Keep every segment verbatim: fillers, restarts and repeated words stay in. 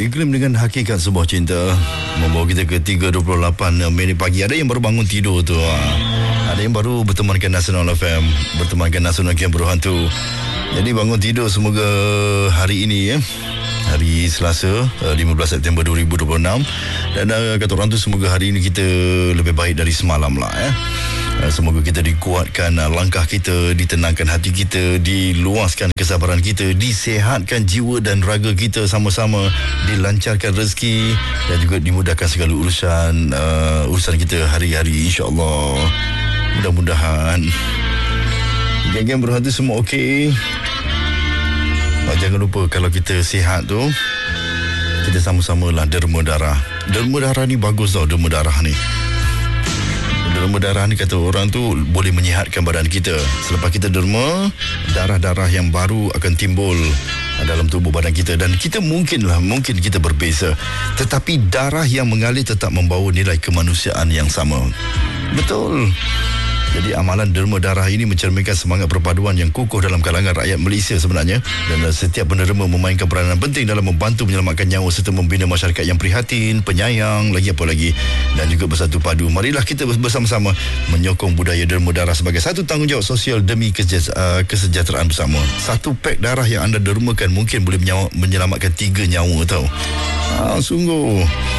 Iklim dengan hakikat sebuah cinta membawa kita ke tiga dua puluh lapan minit pagi. Ada yang baru bangun tidur tu, ada yang baru bertemankan Nasional F M, bertemankan Nasional Camp Berhantu. Jadi bangun tidur, semoga hari ini ya, hari Selasa lima belas September dua ribu dua puluh enam, dan uh, kata orang tu semoga hari ini kita lebih baik dari semalam lah ya. Semoga kita dikuatkan langkah kita, ditenangkan hati kita, diluaskan kesabaran kita, disehatkan jiwa dan raga kita sama-sama, dilancarkan rezeki dan juga dimudahkan segala urusan uh, urusan kita hari-hari, insya-Allah. Mudah-mudahan geng-geng berhati semua okey. Oh, jangan lupa kalau kita sihat tu, kita sama-samalah derma darah. Derma darah ni bagus tau, derma darah ni. Derma darah ni kata orang tu boleh menyihatkan badan kita. Selepas kita derma, darah-darah yang baru akan timbul dalam tubuh badan kita. Dan kita mungkinlah, mungkin kita berbeza, tetapi darah yang mengalir tetap membawa nilai kemanusiaan yang sama. Betul. Jadi amalan derma darah ini mencerminkan semangat perpaduan yang kukuh dalam kalangan rakyat Malaysia sebenarnya. Dan uh, setiap penderma memainkan peranan penting dalam membantu menyelamatkan nyawa serta membina masyarakat yang prihatin, penyayang, lagi apa lagi, dan juga bersatu padu. Marilah kita bersama-sama menyokong budaya derma darah sebagai satu tanggungjawab sosial demi kesejahteraan bersama. Satu pack darah yang anda dermakan mungkin boleh menyawa, menyelamatkan tiga nyawa tau. Ah, sungguh.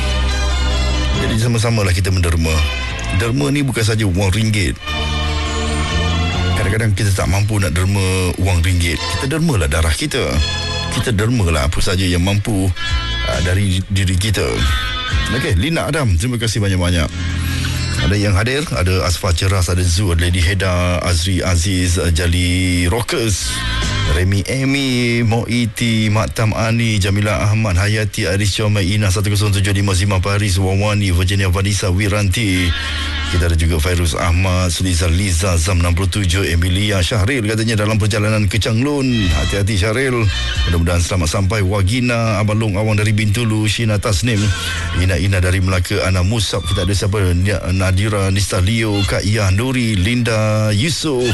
Jadi sama-samalah kita menderma. Derma ni bukan saja wang ringgit. Kadang-kadang kita tak mampu nak derma wang ringgit. Kita dermalah darah kita. Kita dermalah apa saja yang mampu uh, dari diri kita. Okey, Lina Adam, terima kasih banyak-banyak. Ada yang hadir, ada Asfar Ceras, ada Zu, ada Lady Heda, Azri Aziz, Jali Rockers, Remy Amy, Moiti, Maktam Ani, Jamila Ahmad, Hayati, Aris Chomai, Ina satu kosong tujuh lima, Zima Paris, Wawani, Virginia Vanessa, Wiranti. Kita ada juga Fairuz Ahmad, Suliza Liza, Zam enam puluh tujuh, Emilia Syahril katanya dalam perjalanan ke Changlun. Hati-hati Syahril. Mudah-mudahan selamat sampai. Wagina, Abang Long Awang dari Bintulu, Shina Tasnim, Ina Ina dari Melaka, Ana Musab. Kita ada siapa? Nadira, Nista Leo, Kak Iyah Nuri, Linda Yusof.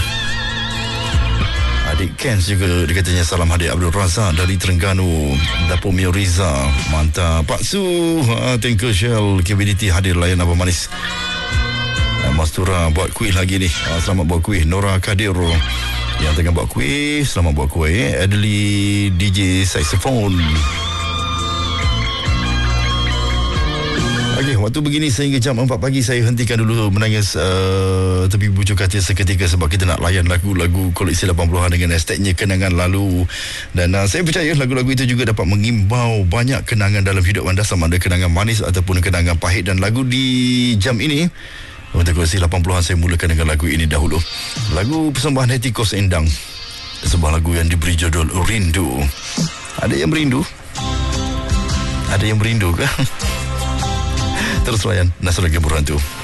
Adik Kens juga dia katanya salam hadir. Abdul Razak dari Terengganu, Dapur Mio Riza, mantap. Pak Su, ha, thank you Shell, K B D T hadir layan Abang Manis. Mastura buat kuih lagi ni. Selamat buat kuih. Nora Kadir yang tengah buat kuih, selamat buat kuih. Adli D J saxophone. Okey, waktu begini sehingga jam empat pagi saya hentikan dulu menangis uh, tepi bujuk kaca seketika sebab kita nak layan lagu-lagu koleksi lapan puluhan dengan hashtagnya kenangan lalu. Dan uh, saya percaya lagu-lagu itu juga dapat mengimbau banyak kenangan dalam hidup anda, sama ada kenangan manis ataupun kenangan pahit. Dan lagu di jam ini untuk koleksi lapan puluhan saya mulakan dengan lagu ini dahulu. Lagu persembahan Heti Kos Endang, sebuah lagu yang diberi judul Rindu. Ada yang merindu? Ada yang merindu ke? Terus layan Nasional Camp Berhantu.